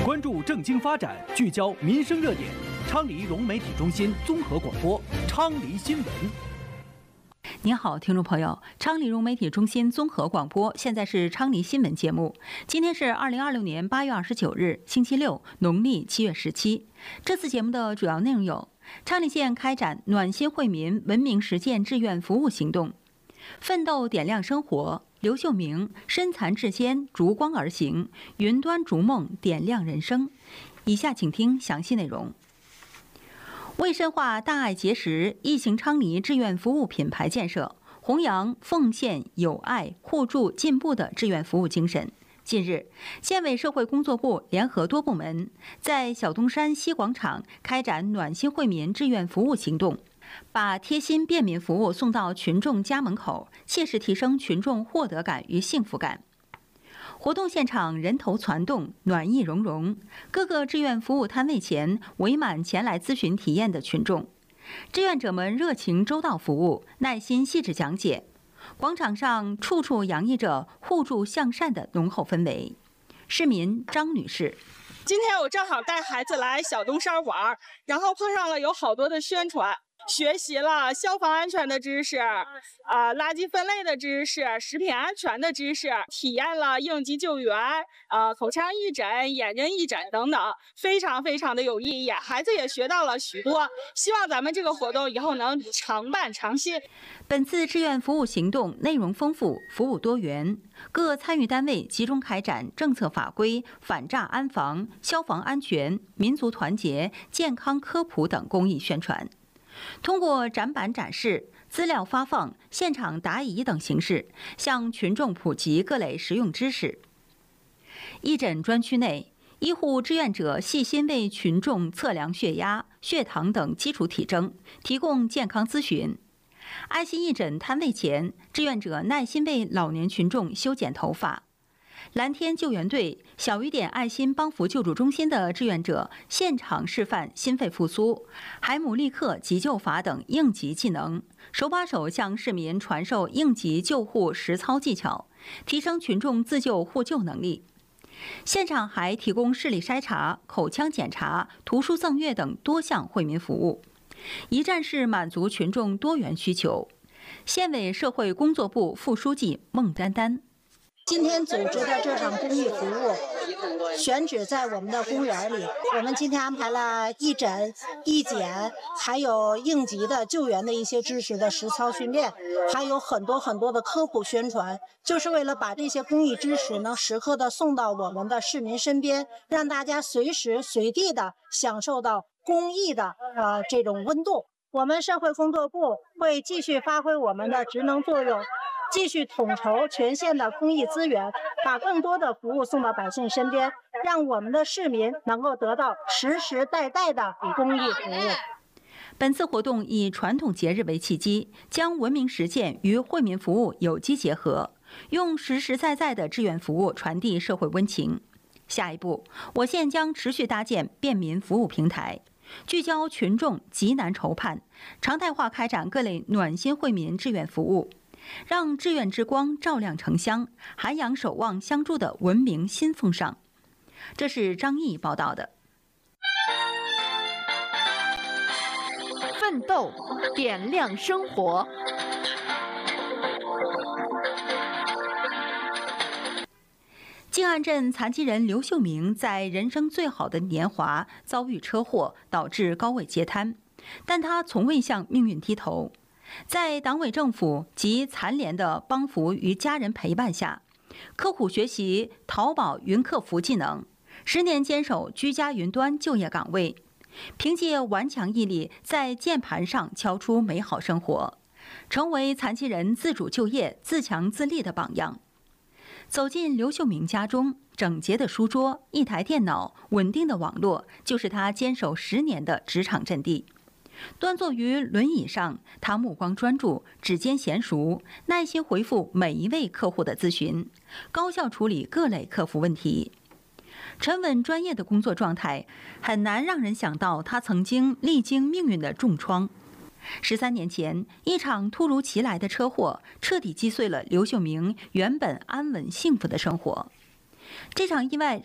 关注政经发展，聚焦民生热点。昌黎融媒体中心综合广播，昌黎新闻。 您好，听众朋友，昌黎融媒体中心综合广播，现在是昌黎新闻节目。今天是2026年8月29日，星期六，农历7月17。这次节目的主要内容有：昌黎县开展暖心惠民文明实践志愿服务行动，奋斗点亮生活。刘秀明身残志坚，逐光而行，云端逐梦，点亮人生。以下请听详细内容。为深化大爱结识疫情昌黎志愿服务品牌建设，弘扬奉献、友爱、互助、进步的志愿服务精神，近日，县委社会工作部联合多部门在小东山西广场开展暖心惠民志愿服务行动，把贴心便民服务送到群众家门口，切实提升群众获得感与幸福感。活动现场人头攒动，暖意融融，各个志愿服务摊位前围满前来咨询体验的群众，志愿者们热情周到服务，耐心细致讲解。广场上处处洋溢着互助向善的浓厚氛围。市民张女士： 今天我正好带孩子来小东山玩，然后碰上了有好多的宣传，学习了消防安全的知识，垃圾分类的知识，食品安全的知识，体验了应急救援，口腔义诊、眼睛义诊等等，非常的有意义。孩子也学到了许多，希望咱们这个活动以后能常办常新。 本次志愿服务行动内容丰富，服务多元，各参与单位集中开展政策法规、反诈安防、消防安全、民族团结、健康科普等公益宣传。通过展板展示、资料发放、现场答疑等形式，向群众普及各类实用知识。义诊专区内，医护志愿者细心为群众测量血压、血糖等基础体征，提供健康咨询。爱心义诊摊位前，志愿者耐心为老年群众修剪头发。蓝天救援队、小雨点爱心帮扶救助中心的志愿者现场示范心肺复苏、海姆立克急救法等应急技能，手把手向市民传授应急救护实操技巧，提升群众自救互救能力。现场还提供视力筛查、口腔检查、图书赠阅等多项惠民服务，一站式满足群众多元需求。县委社会工作部副书记孟丹丹： 今天组织的这场公益服务选址在我们的公园里，我们今天安排了义诊、义检，还有应急的救援的一些知识的实操训练，还有很多的科普宣传，就是为了把这些公益知识能时刻的送到我们的市民身边，让大家随时随地的享受到公益的这种温度。我们社会工作部会继续发挥我们的职能作用，继续统筹全县的公益资源，把更多的服务送到百姓身边，让我们的市民能够得到实实在在的公益服务。 本次活动以传统节日为契机，将文明实践与惠民服务有机结合，用实实在在的志愿服务传递社会温情。下一步，我县将持续搭建便民服务平台，聚焦群众急难愁盼，常态化开展各类暖心惠民志愿服务，让志愿之光照亮城乡，涵养守望相助的文明新风尚。这是张毅报道的。 奋斗，点亮生活。 静安镇残疾人刘秀明在人生最好的年华遭遇车祸，导致高位截瘫，但他从未向命运低头。在党委政府及残联的帮扶与家人陪伴下，刻苦学习淘宝云客服技能，10年坚守居家云端就业岗位，凭借顽强毅力在键盘上敲出美好生活，成为残疾人自主就业、自强自立的榜样。走进刘秀明家中，整洁的书桌、一台电脑、稳定的网络，就是他坚守10年的职场阵地。端坐于轮椅上，他目光专注，指尖娴熟，耐心回复每一位客户的咨询，高效处理各类客服问题。沉稳专业的工作状态，很难让人想到他曾经历经命运的重创。13年前，一场突如其来的车祸彻底击碎了刘秀明原本安稳幸福的生活。这场意外